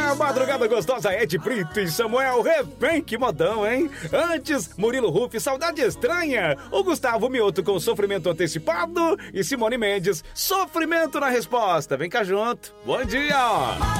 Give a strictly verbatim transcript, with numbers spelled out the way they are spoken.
A madrugada gostosa é de Brito e Samuel. Revém, que modão, hein? Antes, Murilo Ruff, Saudade Estranha. O Gustavo Mioto com Sofrimento Antecipado. E Simone Mendes, Sofrimento na Resposta. Vem cá junto. Bom dia!